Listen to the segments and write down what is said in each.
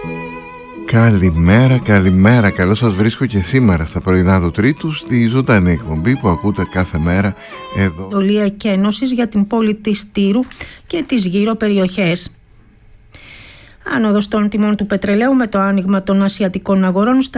Καλημέρα, καλημέρα. Καλώς σας βρίσκω και σήμερα στα πρωινά του Τρίτου στη ζωντανή εκπομπή που ακούτε κάθε μέρα εδώ. Δολία και Ένωσης για την πόλη της Τύρου και τις γύρω περιοχές. Άνοδος των τιμών του πετρελαίου με το άνοιγμα των ασιατικών αγορών στα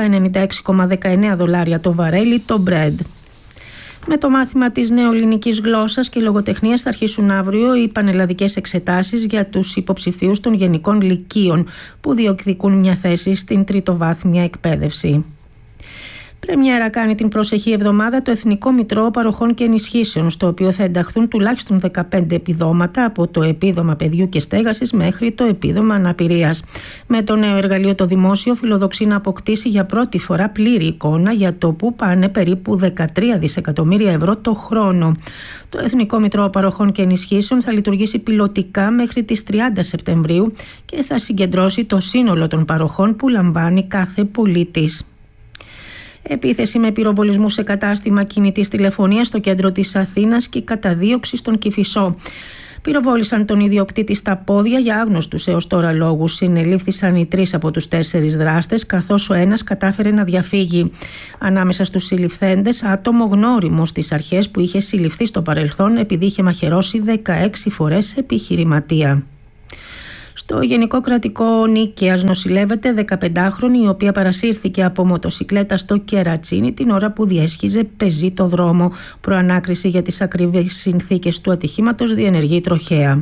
$96,19 το βαρέλι το Brent. Με το μάθημα της νεοελληνικής γλώσσας και λογοτεχνίας θα αρχίσουν αύριο οι πανελλαδικές εξετάσεις για τους υποψηφίους των γενικών λυκείων που διεκδικούν μια θέση στην τριτοβάθμια εκπαίδευση. Πρεμιέρα κάνει την προσεχή εβδομάδα το Εθνικό Μητρό Παροχών και Ενισχύσεων, στο οποίο θα ενταχθούν τουλάχιστον 15 επιδόματα, από το επίδομα παιδιού και στέγασης μέχρι το επίδομα αναπηρίας. Με το νέο εργαλείο το δημόσιο φιλοδοξεί να αποκτήσει για πρώτη φορά πλήρη εικόνα για το που πάνε περίπου 13 δισεκατομμύρια ευρώ το χρόνο. Το Εθνικό Μητρό Παροχών και Ενισχύσεων θα λειτουργήσει πιλωτικά μέχρι τις 30 Σεπτεμβρίου και θα συγκεντρώσει το σύνολο των παροχών που λαμβάνει κάθε πολίτης. Επίθεση με πυροβολισμού σε κατάστημα κινητής τηλεφωνίας στο κέντρο της Αθήνας και καταδίωξη στον Κηφισό. Πυροβόλησαν τον ιδιοκτήτη στα πόδια για άγνωστους έως τώρα λόγους. Συνελήφθησαν οι 3 από τους 4 δράστες, καθώς ο ένας κατάφερε να διαφύγει. Ανάμεσα στους συλληφθέντες, άτομο γνώριμο στις αρχές που είχε συλληφθεί στο παρελθόν επειδή είχε μαχαιρώσει 16 φορές επιχειρηματία. Στο Γενικό Κρατικό Νίκαιας νοσηλεύεται 15χρονη, η οποία παρασύρθηκε από μοτοσικλέτα στο Κερατσίνι την ώρα που διέσχιζε πεζή το δρόμο. Προανάκριση για τις ακριβείς συνθήκες του ατυχήματος διενεργεί τροχαία.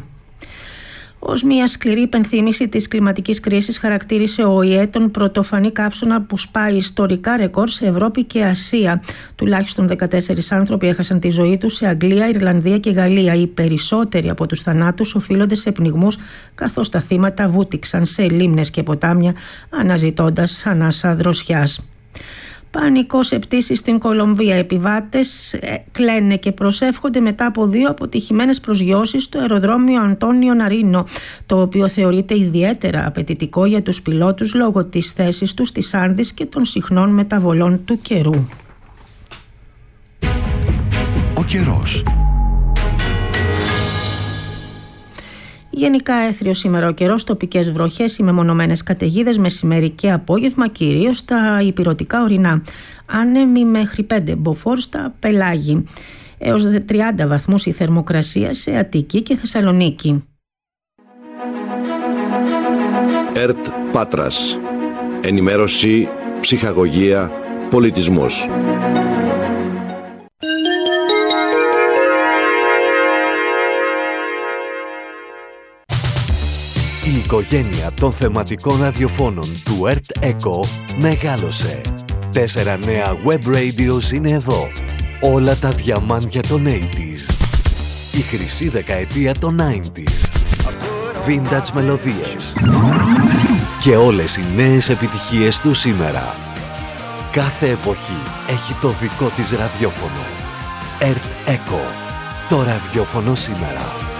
Ως μια σκληρή υπενθύμηση της κλιματικής κρίσης, χαρακτήρισε ο ΟΗΕ τον πρωτοφανή καύσωνα που σπάει ιστορικά ρεκόρ σε Ευρώπη και Ασία. Τουλάχιστον 14 άνθρωποι έχασαν τη ζωή τους σε Αγγλία, Ιρλανδία και Γαλλία. Οι περισσότεροι από τους θανάτους οφείλονται σε πνιγμούς, καθώς τα θύματα βούτυξαν σε λίμνες και ποτάμια αναζητώντας ανάσα δροσιάς. Πανικό σε πτήσεις στην Κολομβία. Επιβάτες κλαίνε και προσεύχονται μετά από 2 αποτυχημένες προσγειώσεις στο αεροδρόμιο Αντώνιο Ναρίνο, το οποίο θεωρείται ιδιαίτερα απαιτητικό για τους πιλότους λόγω της θέσης τους στις Άνδεις και των συχνών μεταβολών του καιρού. Ο καιρός. Γενικά έθριο σήμερα ο καιρός, τοπικές βροχές ή μεμονωμένες καταιγίδες μεσημέρι και απόγευμα, κυρίως στα ηπειρωτικά ορεινά. Άνεμοι μέχρι 5 μποφόρ στα πελάγη. Έως 30 βαθμούς η θερμοκρασία σε Αττική και Θεσσαλονίκη. ΕΡΤ Πάτρας. Ενημέρωση, ψυχαγωγία, πολιτισμός. Η οικογένεια των θεματικών ραδιοφώνων του ΕΡΤ ΕΚΟ μεγάλωσε. 4 νέα web radios είναι εδώ. Όλα τα διαμάντια των 80s. Η χρυσή δεκαετία των 90s. Vintage μελωδίες. Και όλες οι νέες επιτυχίες του σήμερα. Κάθε εποχή έχει το δικό της ραδιόφωνο. ΕΡΤ ΕΚΟ. Το ραδιόφωνο σήμερα.